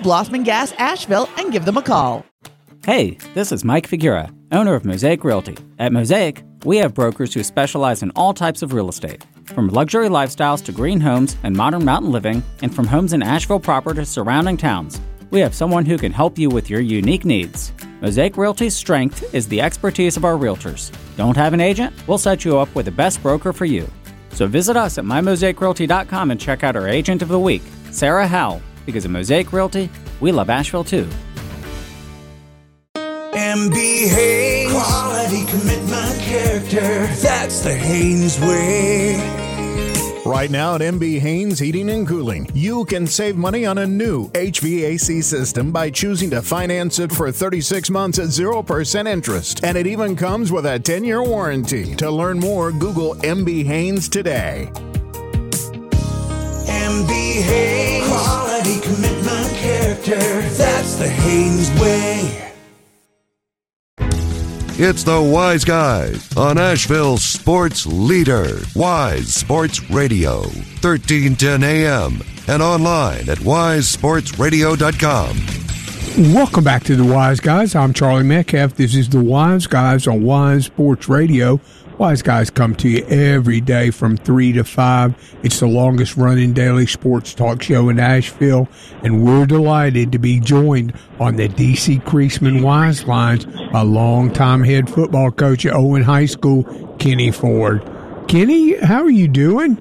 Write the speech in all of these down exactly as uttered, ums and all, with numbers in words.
Blossman Gas, Asheville, and give them a call. Hey, this is Mike Figura, owner of Mosaic Realty. At Mosaic, we have brokers who specialize in all types of real estate, from luxury lifestyles to green homes and modern mountain living, and from homes in Asheville proper to surrounding towns. We have someone who can help you with your unique needs. Mosaic Realty's strength is the expertise of our realtors. Don't have an agent? We'll set you up with the best broker for you. So visit us at my mosaic realty dot com and check out our Agent of the Week, Sarah Howell, because at Mosaic Realty, we love Asheville too. M B Haynes, quality, commitment, character, that's the Haynes way. Right now at M B Haynes Heating and Cooling, you can save money on a new H V A C system by choosing to finance it for thirty-six months at zero percent interest. And it even comes with a ten-year warranty. To learn more, Google M B Haynes today. M B Haynes, quality, commitment, character, that's the Haynes way. It's the Wise Guys on Asheville's sports leader, Wise Sports Radio, thirteen ten a.m. and online at wise sports radio dot com. Welcome back to the Wise Guys. I'm Charlie Metcalf. This is the Wise Guys on Wise Sports Radio. Wise Guys come to you every day from three to five. It's the longest running daily sports talk show in Asheville, and we're delighted to be joined on the D C Creasman Wise Lines by longtime head football coach at Owen High School, Kenny Ford. Kenny, how are you doing?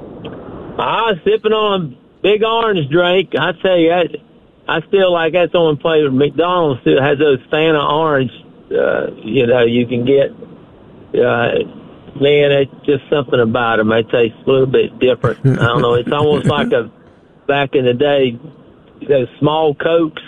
I was sipping on a big orange drink. I tell you, I, I still like that's the only place. McDonald's still has those Fanta orange, uh, you know, you can get. Uh, man, it's just something about them. They taste a little bit different. I don't know. It's almost like a back in the day, those small Cokes.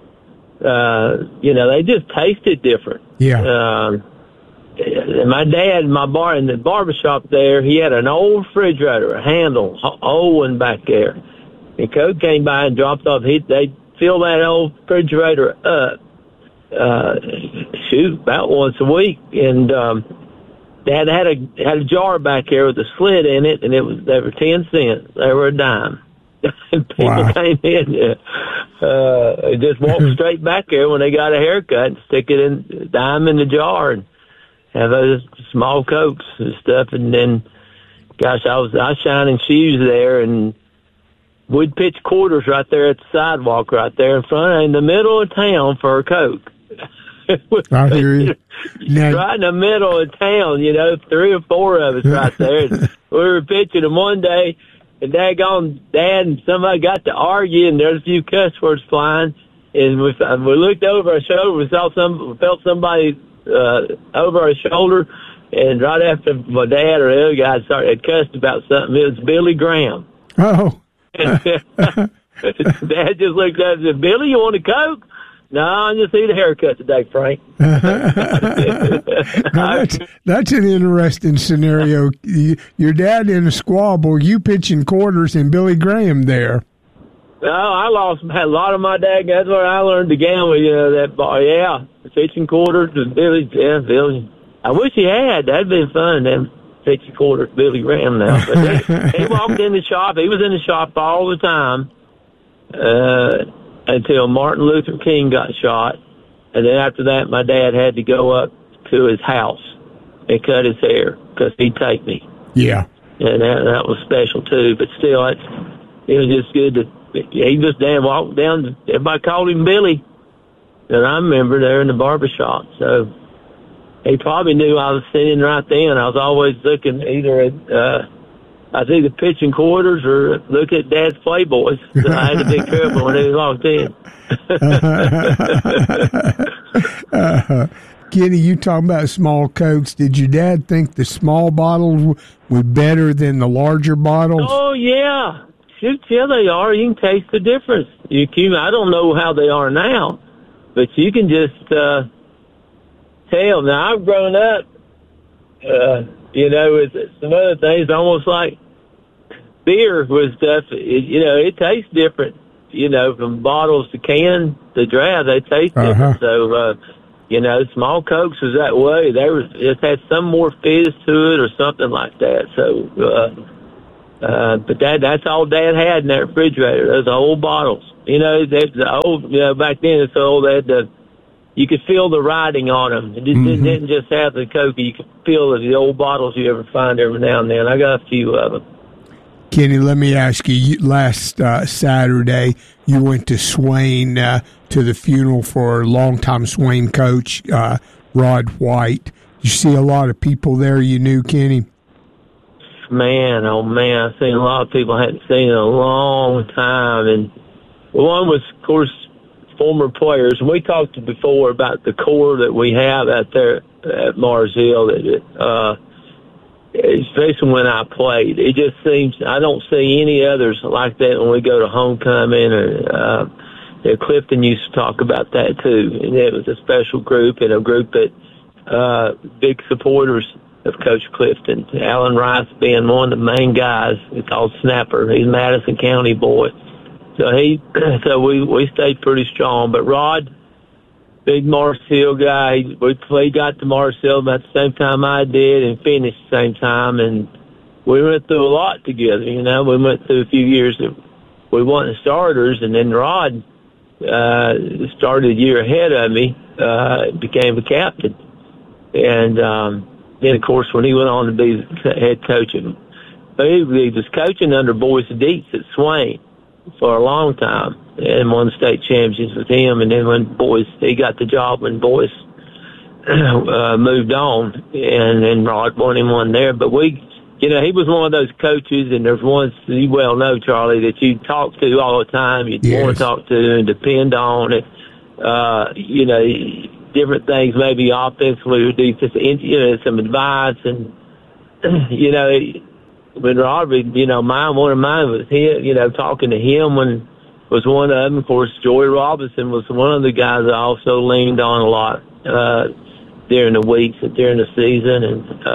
Uh, you know, they just tasted different. Yeah. Um, and my dad, my bar in the barbershop there, he had an old refrigerator, a handle, old one back there. And Coke came by and dropped off. He they filled that old refrigerator up. Uh, shoot, about once a week, and um, Dad had a had a jar back here with a slit in it, and it was they were ten cents. They were a dime. People Wow. came in, uh, just walked straight back there when they got a haircut and stick it in a dime in the jar and have those small Cokes and stuff. And then, gosh, I was I was shining shoes there, and we'd pitch quarters right there at the sidewalk, right there in front, in the middle of town for a Coke. I hear you. Now, Right in the middle of town, you know, three or four of us right there. And we were pitching them one day, and daggone Dad and somebody got to argue, and there's a few cuss words flying. And we, we looked over our shoulder, we saw some, we felt somebody uh, over our shoulder, and right after my dad or the other guy started had cussed about something, it was Billy Graham. oh. Dad just looked up and said, "Billy, you want a Coke?" "No, I just need a haircut today, Frank." Now that's, that's an interesting scenario. You, your dad in a squabble, you pitching quarters, and Billy Graham there. No, I lost a lot of my dad. That's where I learned to gamble. You know that bar. Yeah, pitching quarters with Billy. Yeah, Billy. I wish he had. That'd been fun. Then pitching quarters, Billy Graham. Now, but he, he walked in the shop. He was in the shop all the time. Uh. Until Martin Luther King got shot. And then after that, my dad had to go up to his house and cut his hair because he'd take me. Yeah. And that, that was special, too. But still, it's, it was just good to, he just damn walked down, everybody called him Billy. And I remember there in the barbershop. So he probably knew I was sitting right then. I was always looking either at, uh, I was either pitching quarters or look at Dad's Playboys. So I had to be careful when he walked in. uh, Kenny, you talking about small Cokes. Did your dad think the small bottles were better than the larger bottles? Oh, yeah. Shoot, yeah, they are. You can taste the difference. You can, I don't know how they are now, but you can just uh, tell. Now, I've grown up, uh, you know, with some other things, almost like beer with stuff, it, you know, it tastes different, you know, from bottles to can to draft, they taste Uh-huh. different. So, uh, you know, small Cokes was that way. They was, it had some more fizz to it or something like that. So, uh, uh, but that, that's all Dad had in that refrigerator, those old bottles. You know, they, the old, you know, back then it's old. They had the, you could feel the writing on them. It just, mm-hmm. didn't just have the Coke. You could feel the old bottles you ever find every now and then. I got a few of them. Kenny, let me ask you, you last uh, Saturday, you went to Swain uh, to the funeral for a longtime Swain coach, uh, Rod White. You see a lot of people there you knew, Kenny? Man, oh, man, I've seen a lot of people I hadn't seen in a long time. And one was, of course, former players. And we talked before about the core that we have out there at Mars Hill that uh especially when I played. It just seems I don't see any others like that when we go to homecoming. Or uh, yeah, Clifton used to talk about that too, and it was a special group and a group that uh, big supporters of Coach Clifton. Alan Rice being one of the main guys. It's called Snapper. He's a Madison County boy, so he so we we stayed pretty strong. But Rod, big Mars Hill guy. We we got to Mars Hill about the same time I did and finished the same time. And we went through a lot together, you know. We went through a few years that we weren't starters, and then Rod uh, started a year ahead of me, uh, became a captain. And um, then, of course, when he went on to be head coach, he was coaching under Boyce Dietz at Swain for a long time and won state championships with him. And then when Boyce, he got the job when Boyce uh, moved on, and then Rod won him one there. But we, you know, he was one of those coaches, and there's ones you well know, Charlie, that you talk to all the time, you'd yes. want to talk to and depend on it. Uh, you know, different things, maybe offensively or defensively, you know, some advice. And, you know, when Rod, you know, mine, one of mine was him, you know, talking to him when was one of them. Of course, Joey Robinson was one of the guys I also leaned on a lot uh, during the weeks and during the season. And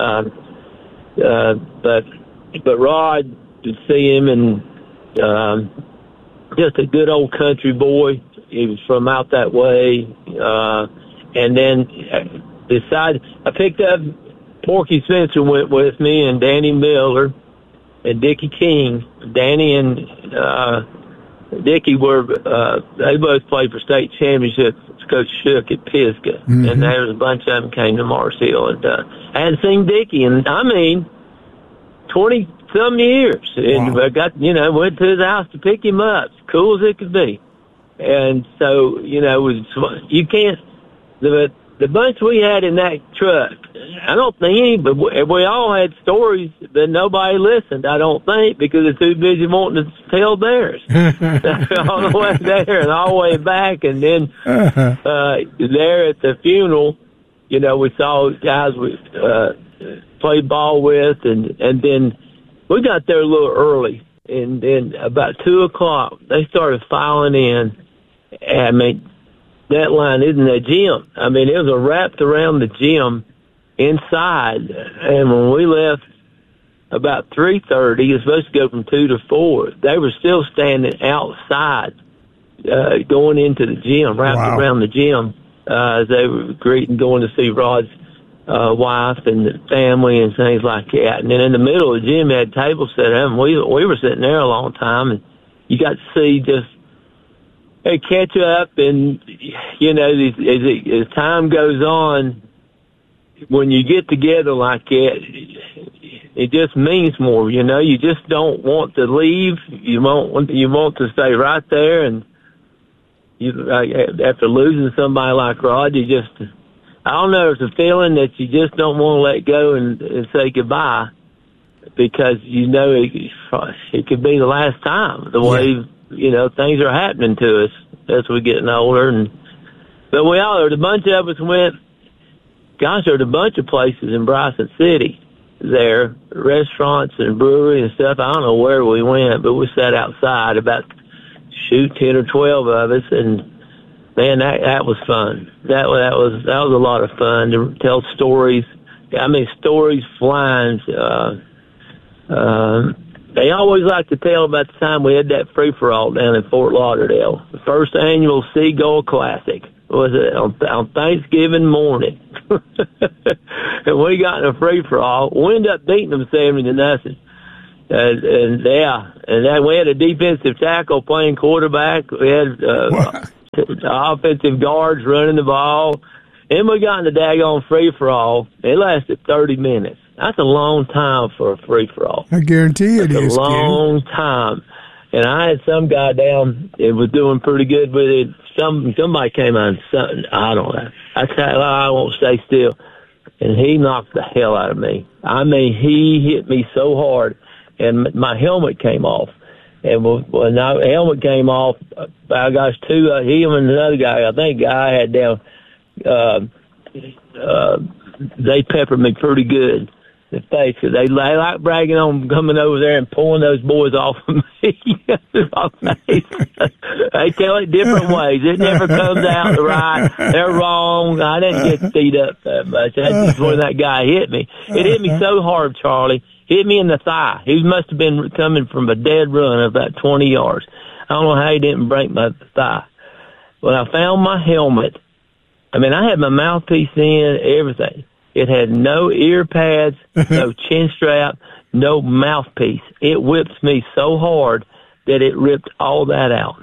uh, uh, but but Rod, to see him, and um, just a good old country boy. He was from out that way, uh, and then decided I picked up. Porky Spencer went with me, and Danny Miller and Dickie King. Danny and uh, Dickie were, uh, they both played for state championships. Coach Shook at Pisgah. Mm-hmm. And there was a bunch of them came to Mars Hill. And uh, I hadn't seen Dickie in, I mean, twenty-some years. And wow. I got, you know, went to his house to pick him up. As cool as it could be. And so, you know, it was, you can't, the, the bunch we had in that truck, I don't think any, but we, we all had stories that nobody listened, I don't think, because they're too busy wanting to tell theirs. All the way there and all the way back. And then uh, there at the funeral, you know, we saw guys we uh, played ball with, and, and then we got there a little early. And then about two o'clock, they started filing in. I mean, that line isn't a gym. I mean, it was a wrapped around the gym inside. And when we left about three thirty, it was supposed to go from two to four. They were still standing outside, uh, going into the gym, wrapped wow. around the gym, uh, as they were greeting, going to see Rod's uh, wife and the family and things like that. And then in the middle of the gym, they had tables set up, and we, we were sitting there a long time, and you got to see just, they catch up, and, you know, as, as, as time goes on, when you get together like that, it just means more, you know. You just don't want to leave. You want, you want to stay right there, and you, after losing somebody like Rod, you just, I don't know, it's a feeling that you just don't want to let go and, and say goodbye, because you know it, it could be the last time, the way, yeah. you know, things are happening to us as we're getting older. And but we all, a bunch of us went, gosh, there's a bunch of places in Bryson City there, restaurants and brewery and stuff. I don't know where we went, but we sat outside, about, shoot, ten or twelve of us, and man, that that was fun. That, that was that was a lot of fun to tell stories. I mean, stories flying. Uh, uh, They always like to tell about the time we had that free-for-all down in Fort Lauderdale. The first annual Seagull Classic was it on, on Thanksgiving morning. And we got in a free-for-all. We ended up beating them seventy to nothing. And, and yeah, and then we had a defensive tackle playing quarterback. We had uh, offensive guards running the ball. And we got in the daggone free-for-all. It lasted thirty minutes. That's a long time for a free-for-all. I guarantee it That's is, a long Kenny. time. And I had some guy down, it was doing pretty good with it. Some Somebody came on, something, I don't know. I said, well, I won't stay still. And he knocked the hell out of me. I mean, he hit me so hard, and my helmet came off. And when my helmet came off, I got two, uh, him and another guy, I think guy I had down, uh, uh, they peppered me pretty good. The face, they, they like bragging on coming over there and pulling those boys off of me. They tell it different ways. It never comes out right. They're wrong. I didn't get beat up that much. That's just when that guy hit me. It hit me so hard, Charlie. Hit me in the thigh. He must have been coming from a dead run of about twenty yards. I don't know how he didn't break my thigh. When I found my helmet, I mean, I had my mouthpiece in, everything. It had no ear pads, no chin strap, no mouthpiece. It whipped me so hard that it ripped all that out.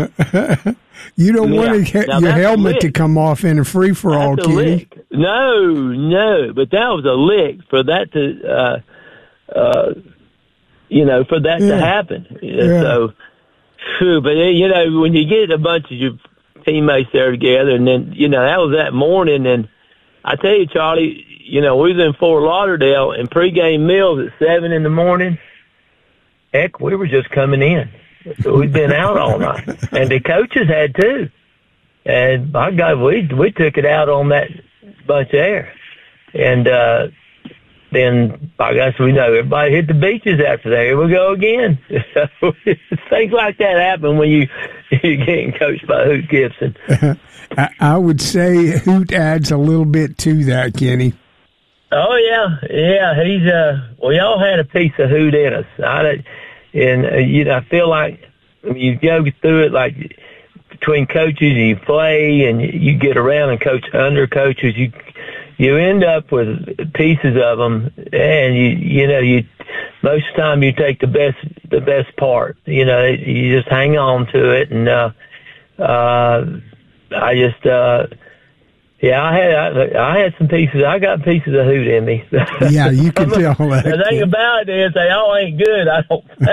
You don't yeah. want to, now, your helmet to come off in a free-for-all, Kenny. Lick. No, no. But that was a lick for that to, uh, uh, you know, for that yeah. to happen. Yeah. So, phew, but, you know, when you get a bunch of your teammates there together, and then, you know, that was that morning, and I tell you, Charlie, you know, we was in Fort Lauderdale and pregame meals at seven in the morning. Heck, we were just coming in. So we'd been out all night. And the coaches had too. And by God, we we took it out on that bunch there. And uh then by gosh, we know everybody hit the beaches after that. Here we go again. So things like that happen when you you're getting coached by Hoot Gibson. I, I would say Hoot adds a little bit to that, Kenny. Oh yeah, yeah. He's uh. We all had a piece of Hoot in us. I, and uh, you know, I feel like when you go through it, like between coaches, and you play and you get around and coach under coaches, you you end up with pieces of them, and you you know you most of the time you take the best the best part. You know, you just hang on to it, and uh, uh, I just. Uh, Yeah, I had I, I had some pieces. I got pieces of Hoot in me. Yeah, you can tell that. The thing about it is they all ain't good, I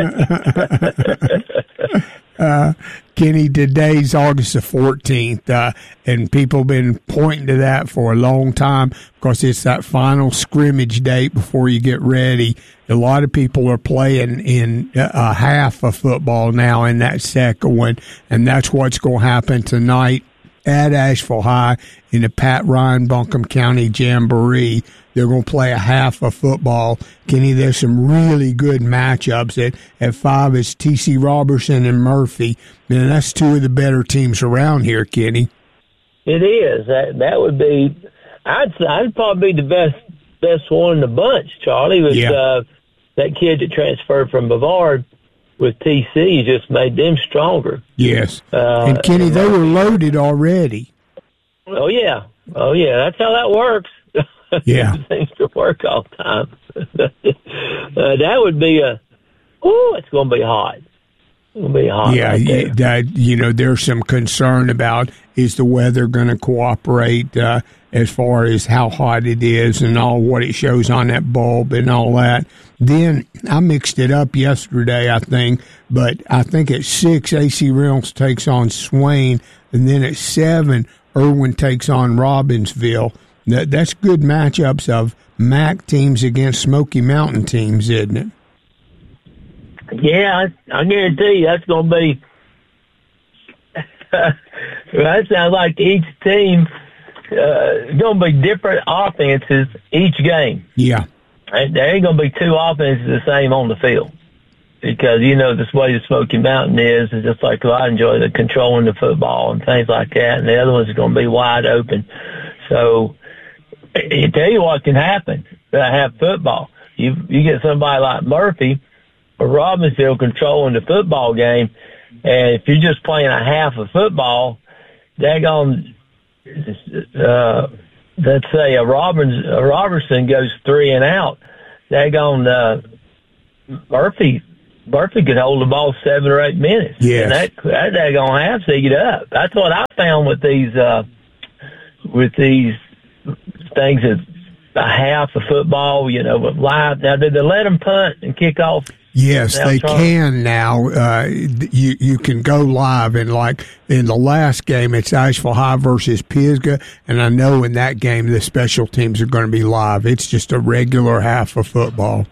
don't think. uh, Kenny, today's August the fourteenth, uh, and people have been pointing to that for a long time because it's that final scrimmage date before you get ready. A lot of people are playing in a half of football now in that second one, and that's what's going to happen tonight at Asheville High in the Pat Ryan Buncombe County Jamboree. They're going to play a half of football. Kenny, there's some really good matchups. At, at five, it's T C Robertson and Murphy. Man, that's two of the better teams around here, Kenny. It is. That that would be, I'd I'd probably be the best best one in the bunch, Charlie, with yeah. uh, that kid that transferred from Bavard with T C just made them stronger. Yes. Uh, and, Kenny, they were loaded already. Oh, yeah. Oh, yeah. That's how that works. Yeah. It seems to work all the time. uh, that would be a, oh, it's going to be hot. It's going to be hot. Yeah, right you, that, you know, there's some concern about is the weather going to cooperate uh, as far as how hot it is and all what it shows on that bulb and all that. Then I mixed it up yesterday, I think, but I think at six, A C Reynolds takes on Swain, and then at seven, Irwin takes on Robbinsville. That, that's good matchups of M A C teams against Smoky Mountain teams, isn't it? Yeah, I, I guarantee you that's going to be. That sounds like each team uh, going to be different offenses each game. Yeah. There ain't going to be two offenses the same on the field because, you know, this way the Smoky Mountain is, it's just like well, I enjoy the controlling the football and things like that, and the other one's going to be wide open. So, I tell you what can happen. I have football. You you get somebody like Murphy or Robbinsville controlling the football game, and if you're just playing a half of football, daggone, uh, let's say a Robbins a Robertson goes three and out, daggone, uh, Murphy Murphy could hold the ball seven or eight minutes. Yes. And that that daggone half seed up. That's what I found with these uh, with these things that a half of football, you know, with live. Now, did they let them punt and kick off? Yes, they can now. Uh, you you can go live, and like in the last game, it's Asheville High versus Pisgah, and I know in that game the special teams are going to be live. It's just a regular half of football.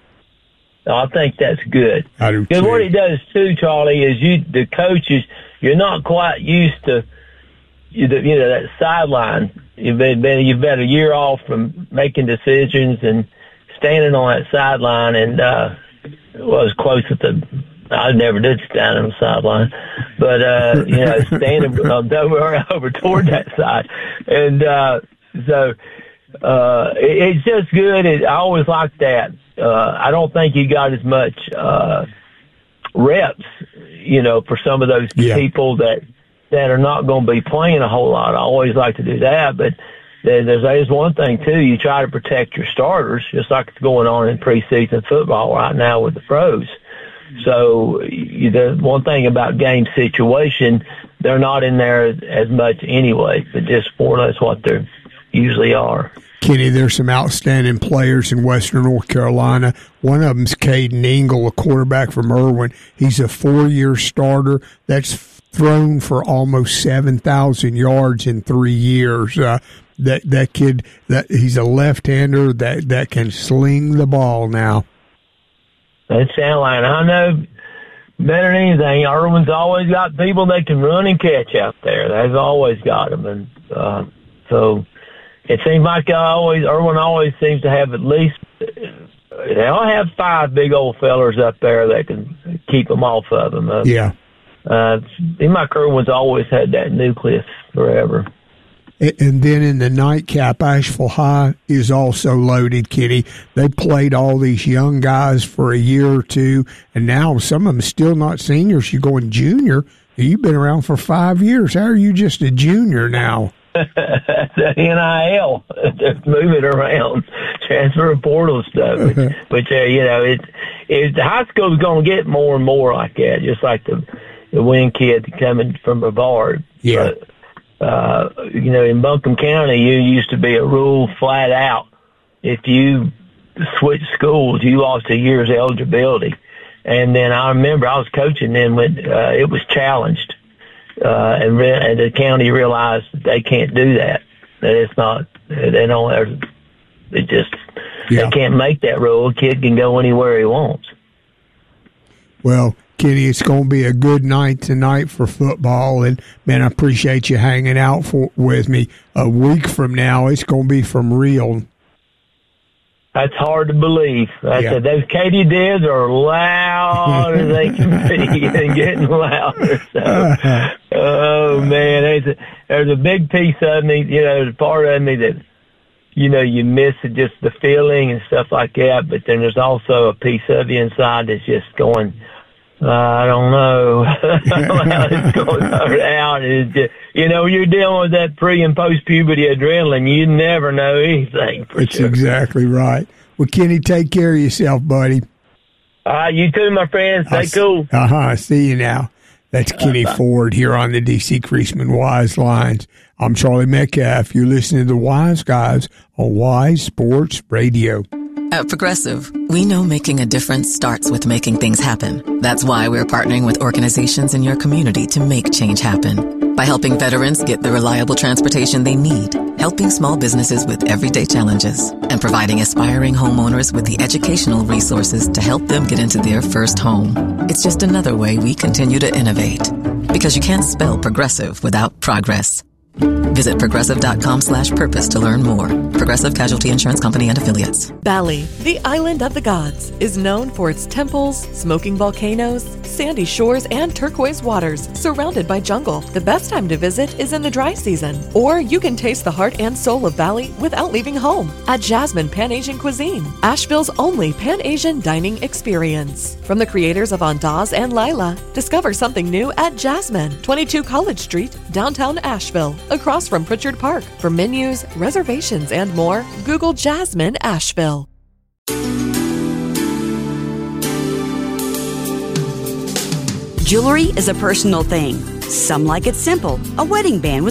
I think that's good. I do Because too. what it does too, Charlie, is you the coaches, you're not quite used to you know, you know that sideline. You've been, been you've been a year off from making decisions and standing on that sideline, and uh, was close at the. I never did stand on the sideline, but uh, you know, standing over over toward that side, and uh, so uh, it, it's just good. It, I always liked that. Uh, I don't think you got as much uh, reps, you know, for some of those Yeah. people that that are not going to be playing a whole lot. I always like to do that, but there's, there's one thing too. You try to protect your starters, just like it's going on in preseason football right now with the pros. So you, the one thing about game situation, they're not in there as, as much anyway, but just more or less what they usually are. Kenny, there's some outstanding players in Western North Carolina. One of them's Caden Ingle, a quarterback from Irwin. He's a four-year starter that's thrown for almost seven thousand yards in three years. Uh, that that kid, that he's a left-hander that, that can sling the ball now. That sound like, I know better than anything, Irwin's always got people that can run and catch out there. They've always got them. And uh, so it seems like I always, Irwin always seems to have at least, they all have five big old fellers up there that can keep them off of them. Uh, Yeah. Uh, in my Irwin's always had that nucleus forever. And then in the nightcap, Asheville High is also loaded, Kenny. They played all these young guys for a year or two, and now some of them still not seniors. You're going junior. You've been around for five years. How are you just a junior now? The N I L, just moving around, transfer portal stuff. But, uh, you know, it, it, high school's going to get more and more like that, just like the, the Wynn kid coming from Brevard. Yeah. But, Uh, you know, in Buncombe County, you used to be a rule flat out. If you switched schools, you lost a year's eligibility. And then I remember I was coaching then when uh, it was challenged, uh, and, re- and the county realized that they can't do that. That it's not, they don't, they just, Yeah. they can't make that rule. A kid can go anywhere he wants. Well, Kenny, it's going to be a good night tonight for football, and man, I appreciate you hanging out for, with me. A week from now, it's going to be from real. That's hard to believe. I Yeah. said those katydids are loud as they can be and getting louder. So, oh man, there's a, there's a big piece of me, you know, there's a part of me that, you know, you miss just the feeling and stuff like that. But then there's also a piece of you inside that's just going, Uh, I don't know how it's going out. It's just, you know, you're dealing with that pre and post puberty adrenaline. You never know anything. For That's sure. exactly right. Well, Kenny, take care of yourself, buddy. Uh, you too, my friend. Stay cool. Uh huh. See you now. That's Kenny Bye. Ford here on the D C Creasman Wise Lines. I'm Charlie Metcalf. You're listening to the Wise Guys on Wise Sports Radio. At Progressive, we know making a difference starts with making things happen. That's why we're partnering with organizations in your community to make change happen. By helping veterans get the reliable transportation they need, helping small businesses with everyday challenges, and providing aspiring homeowners with the educational resources to help them get into their first home. It's just another way we continue to innovate. Because you can't spell progressive without progress. Visit progressive.com slash purpose to learn more. Progressive Casualty Insurance Company and Affiliates. Bali, the island of the gods, is known for its temples, smoking volcanoes, sandy shores, and turquoise waters surrounded by jungle. The best time to visit is in the dry season. Or you can taste the heart and soul of Bali without leaving home at Jasmine Pan-Asian Cuisine, Asheville's only Pan-Asian dining experience. From the creators of Andaz and Lila, discover something new at Jasmine, twenty-two College Street, downtown Asheville, across from Pritchard Park. For menus, reservations, and more, Google Jasmine Asheville. Jewelry is a personal thing. Some like it simple, a wedding band with